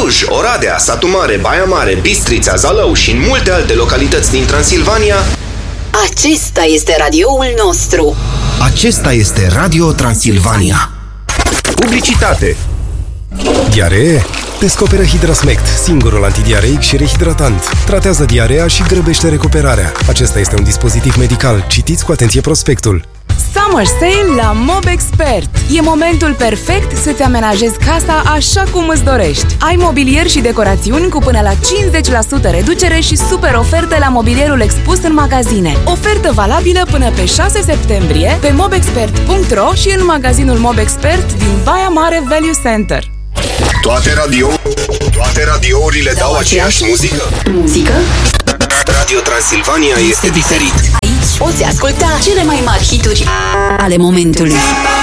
Cluj, Oradea, Satu Mare, Baia Mare, Bistrița, Zalău și în multe alte localități din Transilvania. Acesta este radioul nostru. Acesta este Radio Transilvania. Publicitate. Diaree? Descoperă Hidrasmect, singurul antidiareic și rehidratant. Tratează diareea și grăbește recuperarea. Acesta este un dispozitiv medical. Citiți cu atenție prospectul. Summer Sale la Mobexpert. E momentul perfect să-ți amenajezi casa așa cum îți dorești. Ai mobilier și decorațiuni cu până la 50% reducere și super oferte la mobilierul expus în magazine. Ofertă valabilă până pe 6 septembrie pe mobexpert.ro și în magazinul Mobexpert din Baia Mare Value Center. Toate radiourile dau aceeași muzică? Radio Transilvania este diferit. Aici poți asculta cele mai mari hituri ale momentului.